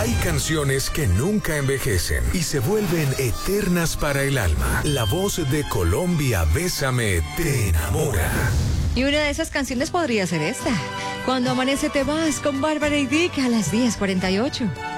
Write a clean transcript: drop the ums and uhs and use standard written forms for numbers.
Hay canciones que nunca envejecen y se vuelven eternas para el alma. La voz de Colombia, Bésame, te enamora. Y una de esas canciones podría ser esta. Cuando amanece te vas con Bárbara y Dick a las 10:48.